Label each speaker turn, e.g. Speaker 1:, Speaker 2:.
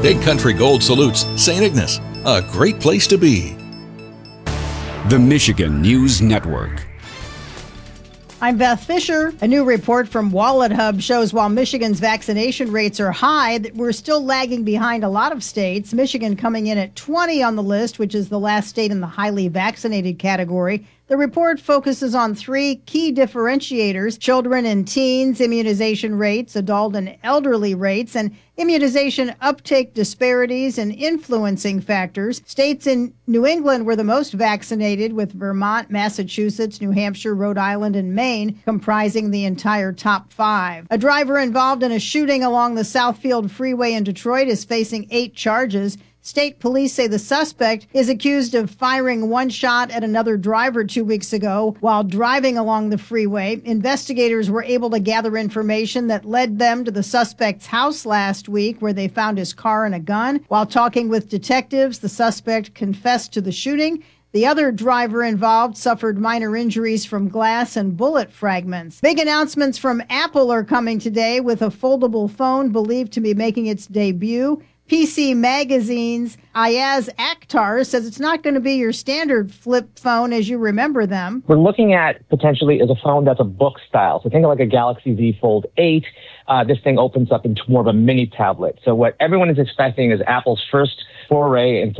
Speaker 1: Big Country Gold salutes St. Ignace, a great place to be.
Speaker 2: The Michigan News Network.
Speaker 3: I'm Beth Fisher. A new report from Wallet Hub shows while Michigan's vaccination rates are high, that we're still lagging behind a lot of states. Michigan coming in at 20 on the list, which is the last state in the highly vaccinated category. The report focuses on three key differentiators: children and teens immunization rates, adult and elderly rates, and immunization uptake disparities and influencing factors. States in New England were the most vaccinated, with Vermont, Massachusetts, New Hampshire, Rhode Island, and Maine comprising the entire top five. A driver involved in a shooting along the Southfield Freeway in Detroit is facing 8 charges. State police say the suspect is accused of firing one shot at another driver 2 weeks ago while driving along the freeway. Investigators were able to gather information that led them to the suspect's house last week, where they found his car and a gun. While talking with detectives, the suspect confessed to the shooting. The other driver involved suffered minor injuries from glass and bullet fragments. Big announcements from Apple are coming today, with a foldable phone believed to be making its debut. PC Magazine's Ayaz Akhtar says it's not going to be your standard flip phone as you remember them.
Speaker 4: We're looking at potentially as a phone that's a book style. So think of like a Galaxy Z Fold 8. This thing opens up into more of a mini tablet. So what everyone is expecting is Apple's first foray into